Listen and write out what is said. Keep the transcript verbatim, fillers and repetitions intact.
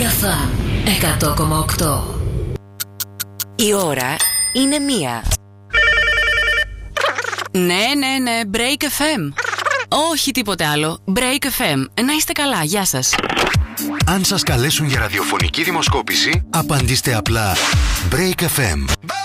Αλφα εκατό κόμμα οκτώ. Η ώρα είναι μία. Ναι, ναι, ναι, Break εφ εμ. Όχι τίποτε άλλο, Break εφ εμ. Να είστε καλά, γεια σας. Αν σας καλέσουν για ραδιοφωνική δημοσκόπηση, απαντήστε απλά Break εφ εμ.